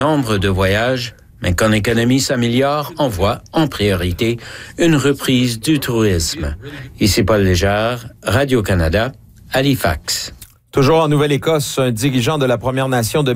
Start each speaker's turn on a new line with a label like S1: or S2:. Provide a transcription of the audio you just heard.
S1: nombre de voyages, mais quand l'économie s'améliore, on voit en priorité une reprise du tourisme. Ici Paul Léjard, Radio-Canada, Halifax.
S2: Toujours en Nouvelle-Écosse, un dirigeant de la Première Nation de